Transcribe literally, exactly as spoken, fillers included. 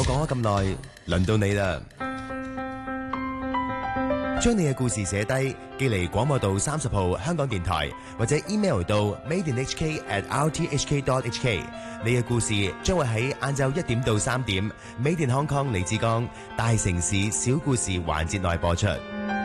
講咗咁耐，輪到你啦！將你嘅故事寫低，寄嚟廣播道三十號香港電台，或者 email 到 made in h k at r t h k dot h k。你嘅故事將會喺晏晝一點到三點，Made in Hong Kong 李志剛大城市小故事環節內播出。